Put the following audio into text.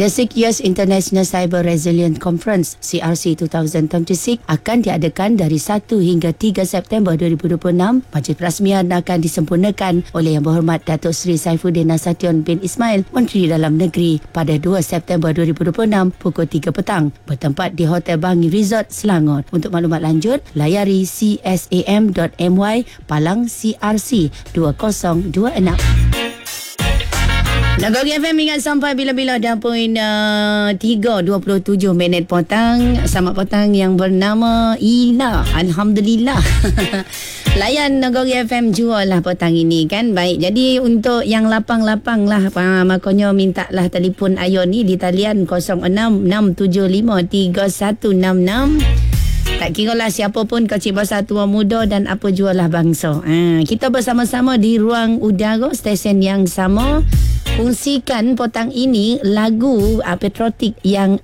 The 6th Years International Cyber Resilience Conference CRC 2026 akan diadakan dari 1 hingga 3 September 2026. Majlis perasmian akan disempurnakan oleh Yang Berhormat Datuk Seri Saifuddin Nasution bin Ismail, Menteri Dalam Negeri, pada 2 September 2026 pukul 3 petang, bertempat di Hotel Bangi Resort, Selangor. Untuk maklumat lanjut, layari csam.my/CRC 2026. Nagori FM ingat sampai bila-bila dah poin 3.27 minit petang. Selamat petang yang bernama Ila. Alhamdulillah. Layan Nagori FM jual lah petang ini kan. Baik, jadi untuk yang lapang-lapang lah, makanya minta lah telefon Ayo ni di talian 0667531166. Tak kira lah siapa pun, kecil besar tua muda dan apa jua lah bangsa. Kita bersama-sama di ruang udara stesen yang sama. Kongsikan petang ini lagu patriotik yang